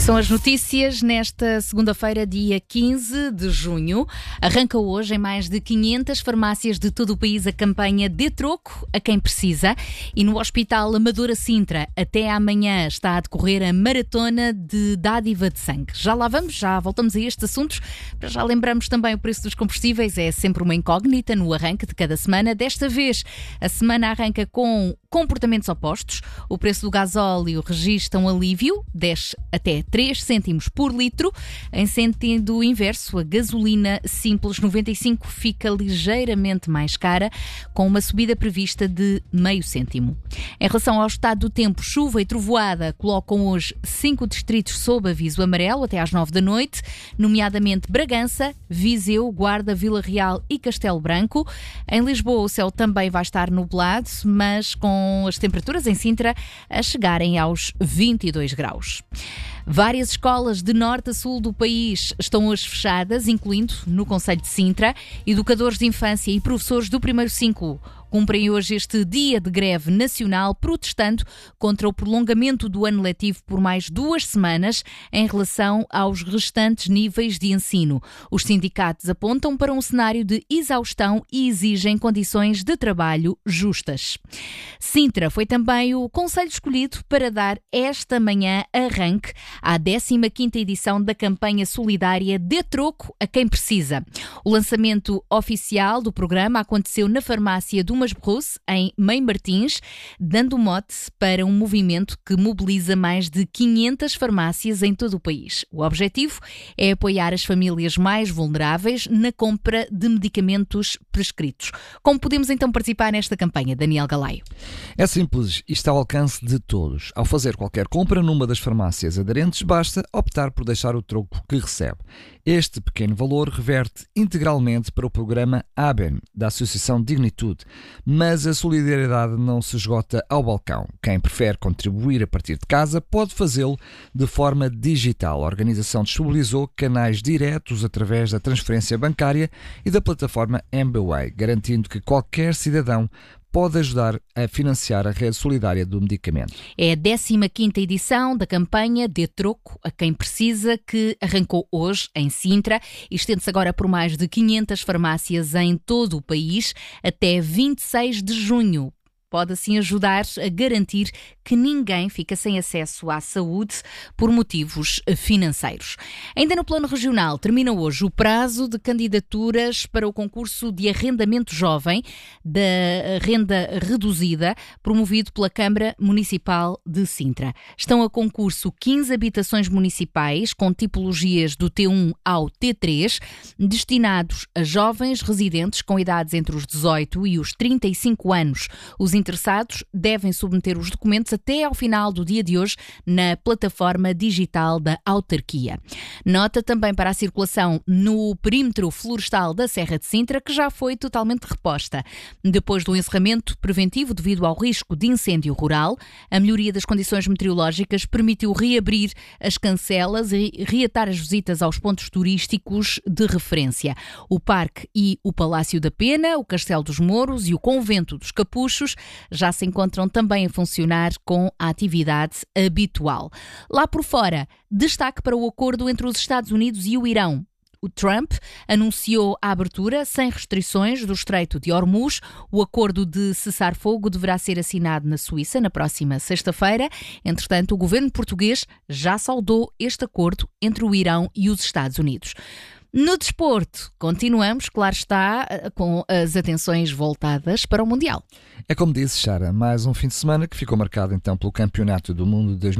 São as notícias nesta segunda-feira, dia 15 de junho. Arranca hoje em mais de 500 farmácias de todo o país a campanha Dê Troco a quem precisa. E no Hospital Amadora Sintra, até amanhã, está a decorrer a maratona de dádiva de sangue. Já lá vamos, já voltamos a estes assuntos. Para já lembramos também o preço dos combustíveis. É sempre uma incógnita no arranque de cada semana. Desta vez, a semana arranca com comportamentos opostos. O preço do gasóleo registra um alívio, desce até 3 cêntimos por litro. Em sentido inverso, a gasolina simples 95 fica ligeiramente mais cara, com uma subida prevista de meio cêntimo. Em relação ao estado do tempo, chuva e trovoada colocam hoje 5 distritos sob aviso amarelo até às 9 da noite, nomeadamente Bragança, Viseu, Guarda, Vila Real e Castelo Branco. Em Lisboa o céu também vai estar nublado, mas com as temperaturas em Sintra a chegarem aos 22 graus. Várias escolas de norte a sul do país estão hoje fechadas, incluindo no concelho de Sintra. Educadores de infância e professores do primeiro ciclo cumprem hoje este dia de greve nacional, protestando contra o prolongamento do ano letivo por mais 2 semanas em relação aos restantes níveis de ensino. Os sindicatos apontam para um cenário de exaustão e exigem condições de trabalho justas. Sintra foi também o concelho escolhido para dar esta manhã arranque à 15ª edição da campanha solidária Dê Troco a quem precisa. O lançamento oficial do programa aconteceu na farmácia do Masbrousse, em Mãe Martins, dando mote para um movimento que mobiliza mais de 500 farmácias em todo o país. O objetivo é apoiar as famílias mais vulneráveis na compra de medicamentos prescritos. Como podemos então participar nesta campanha, Daniel Galaio? É simples e está ao alcance de todos. Ao fazer qualquer compra numa das farmácias aderentes, basta optar por deixar o troco que recebe. Este pequeno valor reverte integralmente para o programa ABEN, da Associação Dignitude. Mas a solidariedade não se esgota ao balcão. Quem prefere contribuir a partir de casa pode fazê-lo de forma digital. A organização disponibilizou canais diretos através da transferência bancária e da plataforma MBWay, garantindo que qualquer cidadão pode ajudar a financiar a rede solidária do medicamento. É a 15ª edição da campanha Dê Troco a quem precisa, que arrancou hoje em Sintra e estende-se agora por mais de 500 farmácias em todo o país até 26 de junho. Pode assim ajudar a garantir que ninguém fica sem acesso à saúde por motivos financeiros. Ainda no plano regional, termina hoje o prazo de candidaturas para o concurso de arrendamento jovem da renda reduzida, promovido pela Câmara Municipal de Sintra. Estão a concurso 15 habitações municipais com tipologias do T1 ao T3, destinados a jovens residentes com idades entre os 18 e os 35 anos. Os interessados devem submeter os documentos até ao final do dia de hoje na plataforma digital da autarquia. Nota também para a circulação no perímetro florestal da Serra de Sintra, que já foi totalmente reposta. Depois do encerramento preventivo devido ao risco de incêndio rural, a melhoria das condições meteorológicas permitiu reabrir as cancelas e reatar as visitas aos pontos turísticos de referência. O Parque e o Palácio da Pena, o Castelo dos Mouros e o Convento dos Capuchos já se encontram também a funcionar com a atividade habitual. Lá por fora, destaque para o acordo entre os Estados Unidos e o Irão. O Trump anunciou a abertura sem restrições do Estreito de Hormuz. O acordo de cessar-fogo deverá ser assinado na Suíça na próxima sexta-feira. Entretanto, o governo português já saudou este acordo entre o Irão e os Estados Unidos. No desporto, continuamos, claro está, com as atenções voltadas para o Mundial. É como disse Sara, mais um fim de semana que ficou marcado então pelo Campeonato do Mundo de